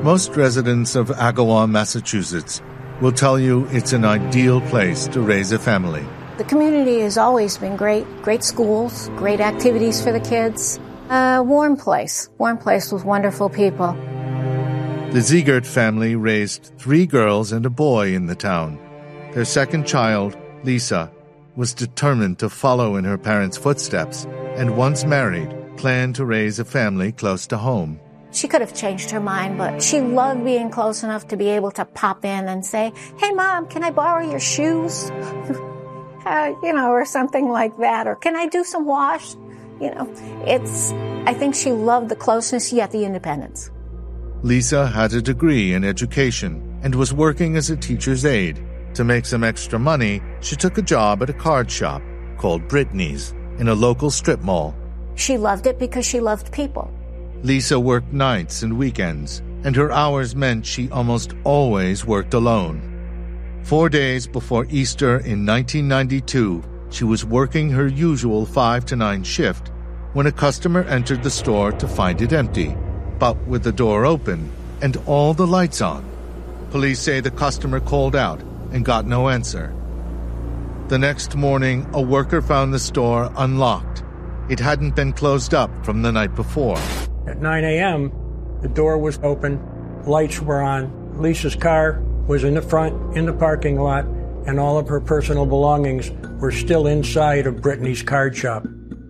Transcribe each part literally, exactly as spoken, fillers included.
Most residents of Agawam, Massachusetts, will tell you it's an ideal place to raise a family. The community has always been great. Great schools, great activities for the kids. A warm place. Warm place with wonderful people. The Ziegert family raised three girls and a boy in the town. Their second child, Lisa, was determined to follow in her parents' footsteps and, once married, planned to raise a family close to home. She could have changed her mind, but she loved being close enough to be able to pop in and say, "Hey, Mom, can I borrow your shoes?" uh, you know, or something like that. Or, "Can I do some wash?" You know, it's, I think she loved the closeness, yet the independence. Lisa had a degree in education and was working as a teacher's aide. To make some extra money, she took a job at a card shop called Brittany's in a local strip mall. She loved it because she loved people. Lisa worked nights and weekends, and her hours meant she almost always worked alone. Four days before Easter in nineteen ninety-two, she was working her usual five to nine shift when a customer entered the store to find it empty, but with the door open and all the lights on. Police say the customer called out and got no answer. The next morning, a worker found the store unlocked. It hadn't been closed up from the night before. At nine a.m., the door was open, lights were on, Lisa's car was in the front, in the parking lot, and all of her personal belongings were still inside of Brittany's card shop.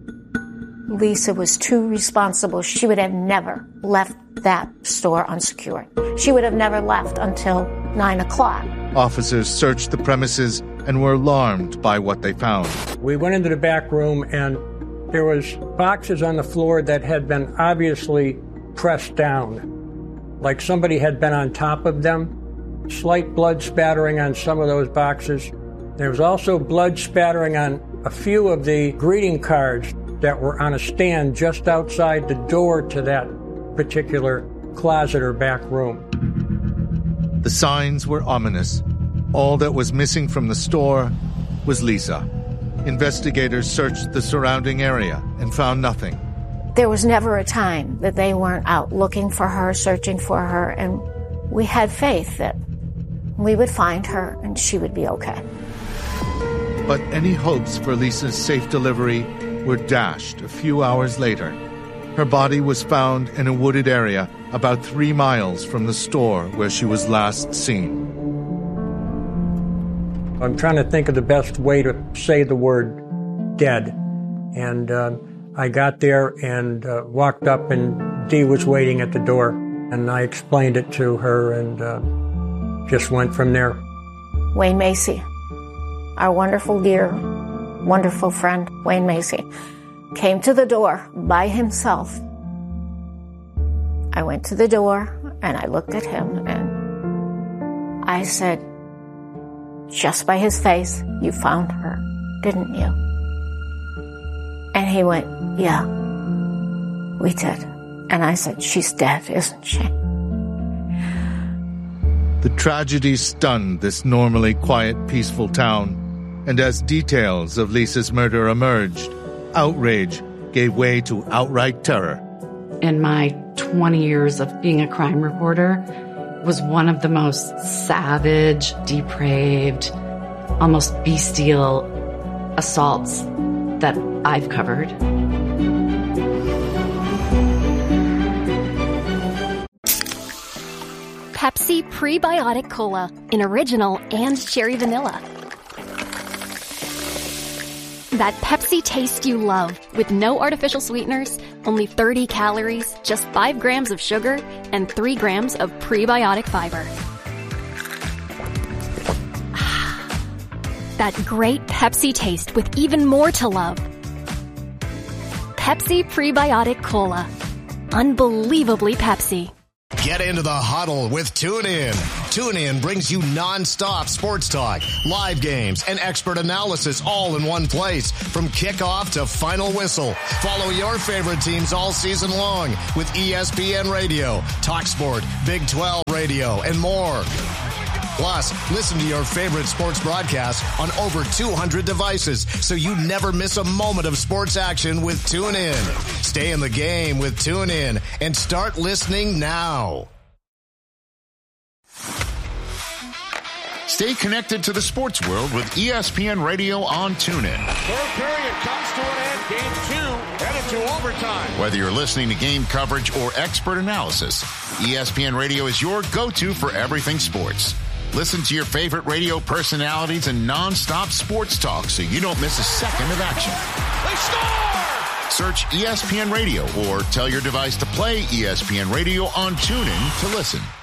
Lisa was too responsible. She would have never left that store unsecured. She would have never left until nine o'clock. Officers searched the premises and were alarmed by what they found. We went into the back room, and there was boxes on the floor that had been obviously pressed down, like somebody had been on top of them. Slight blood spattering on some of those boxes. There was also blood spattering on a few of the greeting cards that were on a stand just outside the door to that particular closet or back room. The signs were ominous. All that was missing from the store was Lisa. Investigators searched the surrounding area and found nothing. There was never a time that they weren't out looking for her, searching for her, and we had faith that we would find her and she would be okay. But any hopes for Lisa's safe delivery were dashed a few hours later. Her body was found in a wooded area about three miles from the store where she was last seen. I'm trying to think of the best way to say the word dead. And uh, I got there and uh, walked up, and Dee was waiting at the door. And I explained it to her and uh, just went from there. Wayne Macy, our wonderful, dear, wonderful friend, Wayne Macy, came to the door by himself. I went to the door and I looked at him and I said, "Just by his face, you found her, didn't you?" And he went, "Yeah, we did." And I said, "She's dead, isn't she?" The tragedy stunned this normally quiet, peaceful town, and as details of Lisa's murder emerged, outrage gave way to outright terror. In my twenty years of being a crime reporter, was one of the most savage, depraved, almost bestial assaults that I've covered. Pepsi Prebiotic Cola in original and cherry vanilla. That Pepsi taste you love, with no artificial sweeteners, only thirty calories, just five grams of sugar, and three grams of prebiotic fiber. That great Pepsi taste with even more to love. Pepsi Prebiotic Cola. Unbelievably Pepsi. Get into the huddle with TuneIn. TuneIn brings you non-stop sports talk, live games, and expert analysis all in one place. From kickoff to final whistle. Follow your favorite teams all season long with E S P N Radio, TalkSport, Big twelve Radio, and more. Plus, listen to your favorite sports broadcasts on over two hundred devices so you never miss a moment of sports action with TuneIn. Stay in the game with TuneIn and start listening now. Stay connected to the sports world with E S P N Radio on TuneIn. Third period comes to an end. Game two headed to overtime. Whether you're listening to game coverage or expert analysis, E S P N Radio is your go-to for everything sports. Listen to your favorite radio personalities and non-stop sports talk so you don't miss a second of action. They score! Search E S P N Radio or tell your device to play E S P N Radio on TuneIn to listen.